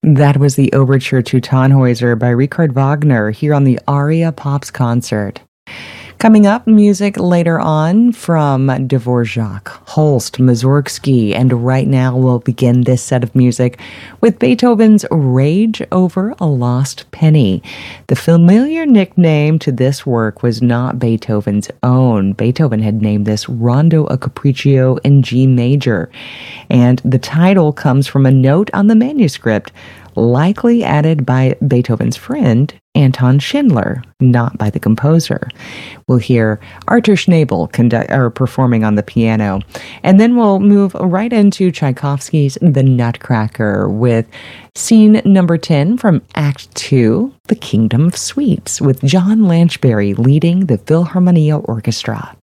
That was the Overture to Tannhäuser by Richard Wagner here on the Aria Pops concert. Coming up, music later on from Dvorak, Holst, Mussorgsky, and right now we'll begin this set of music with Beethoven's Rage Over a Lost Penny. The familiar nickname to this work was not Beethoven's own. Beethoven had named this Rondo a Capriccio in G major, and the title comes from a note on the manuscript, likely added by Beethoven's friend, Anton Schindler, not by the composer. We'll hear Artur Schnabel performing on the piano, and then we'll move right into Tchaikovsky's The Nutcracker with scene number 10 from Act 2, The Kingdom of Sweets, with John Lanchbery leading the Philharmonia Orchestra.